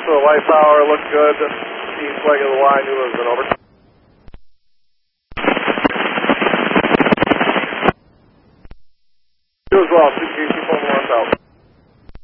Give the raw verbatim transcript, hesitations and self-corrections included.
to the light tower, look good. East leg of the line, New Lisbon, over. You as well, two K, keep on the ones out.